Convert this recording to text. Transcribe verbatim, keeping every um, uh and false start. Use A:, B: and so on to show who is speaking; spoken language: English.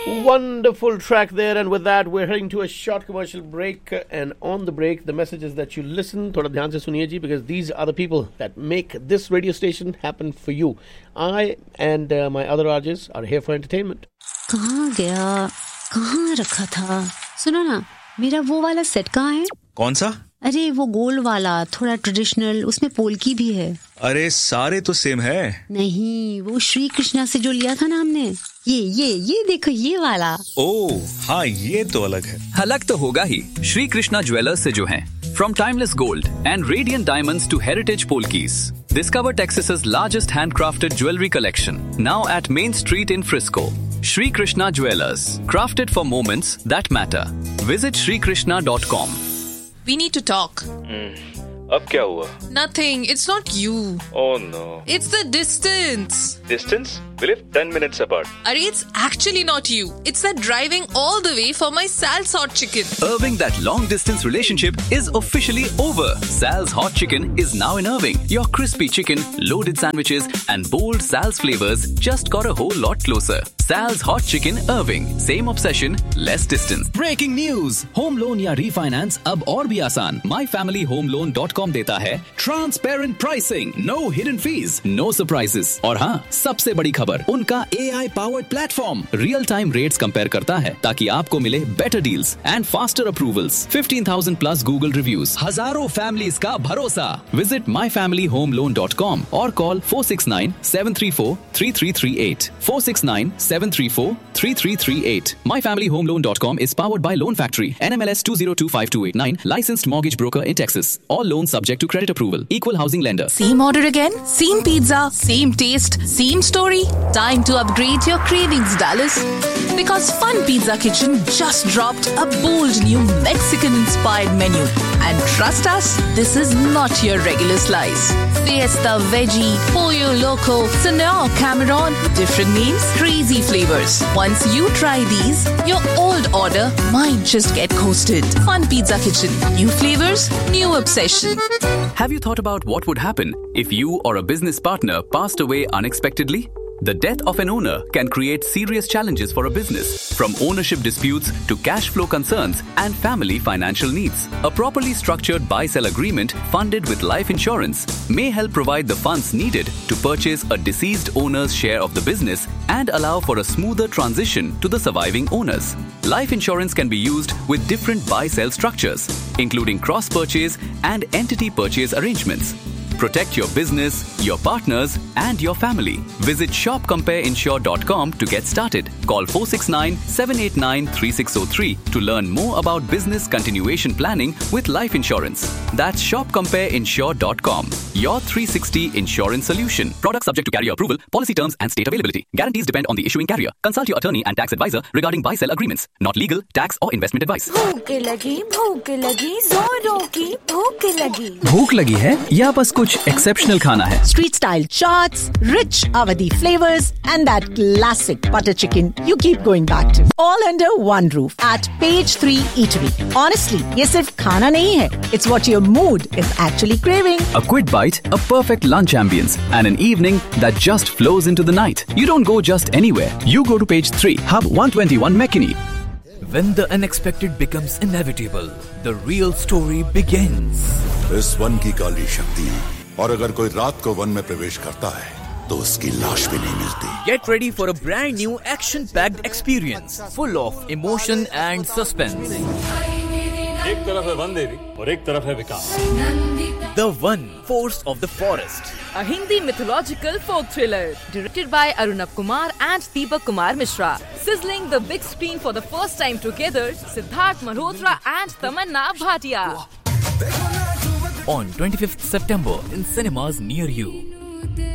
A: Wonderful track there, and with that we're heading to a short commercial break, and on the break the messages that you listen, थोड़ा ध्यान से सुनिए जी, because these are the people that make this radio station happen for you. I and uh, my other R Js are here for entertainment.
B: कहाँ गया, कहाँ रखा था? सुनो ना, मेरा वो वाला सेट कहाँ है?
C: कौन सा?
B: अरे वो गोल्ड वाला, थोड़ा ट्रेडिशनल, उसमें पोल्की भी है.
C: अरे सारे तो सेम है.
B: नहीं, वो श्री कृष्णा से जो लिया था ना हमने, ये ये ये देखो ये वाला.
C: ओह हाँ, ये तो अलग है.
D: अलग तो होगा ही. श्री कृष्णा ज्वेलर्स से जो हैं, from timeless gold and radiant diamonds to heritage polkis. Discover Texas's largest handcrafted jewelry collection, now at Main Street in Frisco. Shri Krishna Jewelers, crafted for moments that matter. Visit shri krishna dot com.
E: We need to talk.
C: Hmm. अब क्या हुआ?
E: Nothing. It's not you.
C: Oh no.
E: It's the distance.
C: Distance? We live ten minutes apart.
E: Arey, it's actually not you. It's that driving all the way for my Sal's Hot Chicken.
D: Irving, that long distance relationship is officially over. Sal's Hot Chicken is now in Irving. Your crispy chicken, loaded sandwiches and bold Sal's flavors just got a whole lot closer. Sal's Hot Chicken Irving. Same obsession, less distance.
F: Breaking news. Home loan या refinance अब और भी आसान. my family home loan dot com देता है transparent pricing, no hidden fees, no surprises. और हाँ, सबसे बड़ी खबर, उनका A I powered platform real time rates compare करता है ताकि आपको मिले better deals and faster approvals. fifteen thousand plus Google reviews, हजारों families का भरोसा. Visit my family home loan dot com और call four six nine seven three four three three three eight. four six nine seven three four three three three eight. my family home loan dot com is powered by Loan Factory, N M L S two zero two five two eight nine, licensed mortgage broker in Texas. All loans subject to credit approval. Equal housing lender.
E: Same order again? Same pizza? Same taste? Same story? Time to upgrade your cravings, Dallas. Because Fun Pizza Kitchen just dropped a bold new Mexican-inspired menu. And trust us, this is not your regular slice. Fiesta Veggie, Pollo Loco, Senor Cameron, different names, crazy flavors. Once you try these, your old order might just get coasted. Fun Pizza Kitchen. New flavors, new obsession.
D: Have you thought about what would happen if you or a business partner passed away unexpectedly? The death of an owner can create serious challenges for a business, from ownership disputes to cash flow concerns and family financial needs. A properly structured buy-sell agreement funded with life insurance may help provide the funds needed to purchase a deceased owner's share of the business and allow for a smoother transition to the surviving owners. Life insurance can be used with different buy-sell structures, including cross-purchase and entity purchase arrangements. Protect your business, your partners, and your family. Visit shop compare insure dot com to get started. Call four six nine seven eight nine three six zero three to learn more about business continuation planning with life insurance. That's shop compare insure dot com. Your three sixty insurance solution. Product subject to carrier approval. Policy terms and state availability. Guarantees depend on the issuing carrier. Consult your attorney and tax advisor regarding buy-sell agreements. Not legal, tax or investment advice.
G: भूख लगी, भूख लगी, जोरों की भूख लगी.
F: भूख लगी है या बस कुछ exceptional खाना है?
H: Street style chaats, rich Awadhi flavors, and that classic butter chicken you keep going back to. All under one roof at Page three Eatery. Honestly, ये सिर्फ खाना नहीं है. It's what your mood is actually craving.
F: A quick bite, a perfect lunch ambience, and an evening that just flows into the night. You don't go just anywhere. You go to Page three, Hub one twenty-one McKinney.
I: When the unexpected becomes inevitable, the real story begins.
J: इस one की काली शक्ति, और अगर कोई रात को one में प्रवेश करता है तो उसकी लाश भी नहीं मिलती.
I: Get ready for a brand new action-packed experience full of emotion and suspense.
K: एक तरफ है वन देवी और एक तरफ है विकास.
I: The One, Force of the Forest.
L: A Hindi mythological folk thriller directed by Arunab Kumar and Deepak Kumar Mishra. Sizzling the big screen for the first time together, Siddharth Malhotra and Tamanna Bhatia.
I: On twenty-fifth September in cinemas near you.